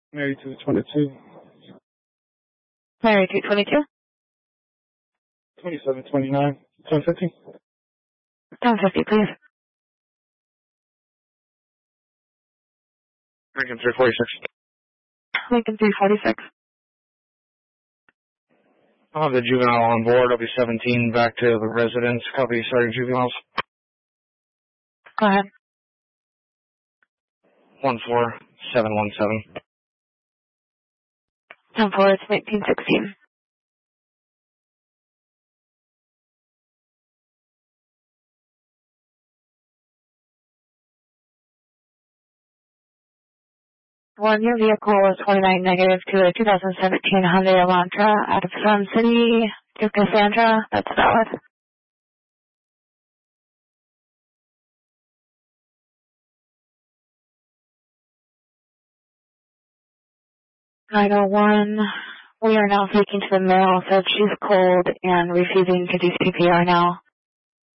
Mary 222. Mary 222. 2729. 1050. 1050, please. Lincoln 346. Lincoln 346. I'll have the juvenile on board. I'll be 17 back to the residence. Copy, starting juveniles. Go ahead. 14717. 10-4, it's 1916. One, your vehicle was 29 negative to a 2017 Hyundai Elantra out of Sun City to Cassandra. That's valid. One, we are now speaking to the male, says she's cold and refusing to do CPR now.